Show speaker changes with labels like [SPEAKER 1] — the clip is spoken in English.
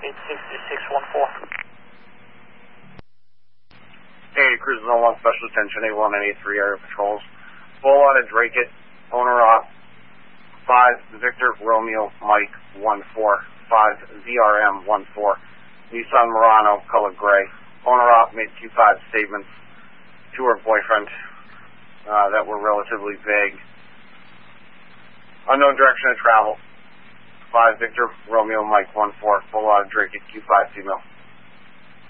[SPEAKER 1] 86614.
[SPEAKER 2] Hey, Cruise Zone 1, Special Attention, A1 and A3 Area Patrols. Full out of Drake-It, owner op 5 Victor Romeo Mike 14, 5 VRM 14, Nissan Murano, color gray. Owner op made Q5 statements to her boyfriend that were relatively vague. Unknown direction of travel. 5 Victor Romeo Mike 14, full out of Drake-It, Q5 female.